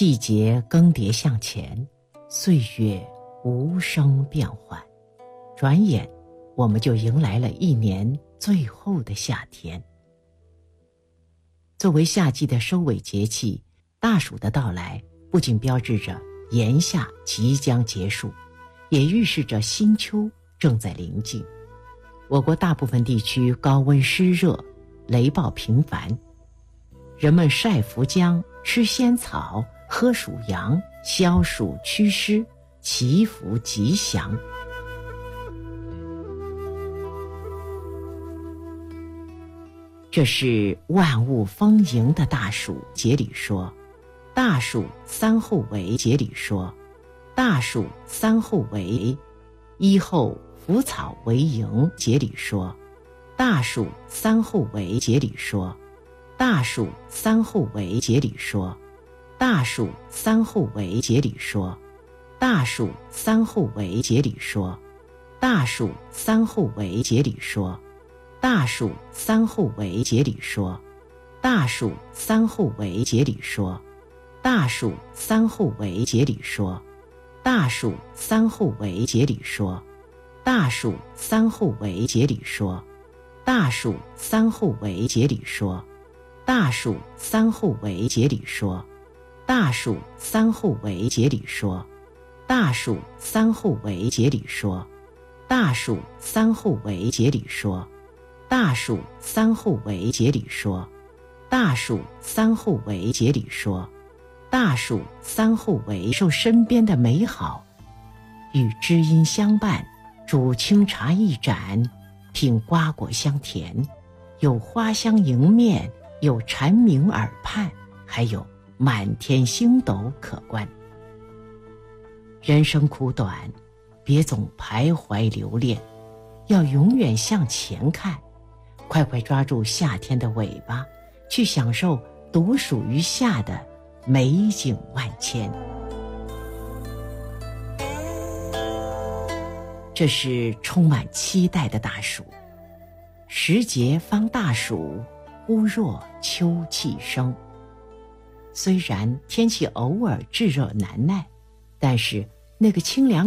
季节更迭向前，岁月无声变换，转眼我们就迎来了一年最后的夏天。作为夏季的收尾节气，大暑的到来不仅标志着炎夏即将结束，也预示着新秋正在临近。我国大部分地区高温湿热，雷暴频繁，人们晒浮姜、吃仙草、喝暑阳，消暑祛湿，祈福吉祥。这是万物丰盈的大暑节里说，大暑三候为节里说，大暑三候为一候腐草为营节里说，大暑三候为节里说，大暑三候为节里说，大暑三候为节里说，大暑三候为节里说，大暑三候为节里说，大暑三候为节里说，大暑三候为节里说，大暑三候为节里说，大暑三候为节里说，大暑三候为节里说，大暑三候为节里说，大暑三候为节里说，大暑三候为节里说，大暑三候为节里说，大暑三候为节里说，大暑三候为节里说，大暑三候为节里说，大暑三候为受身边的美好与知音相伴，煮清茶一盏，品瓜果香甜，有花香迎面，有蝉鸣耳畔，还有满天星斗可观。人生苦短，别总徘徊留恋，要永远向前看，快快抓住夏天的尾巴，去享受独属于夏的美景万千。这是充满期待的大暑，时节方大暑，忽若秋气生。虽然天气偶尔炙热难耐，但是那个清凉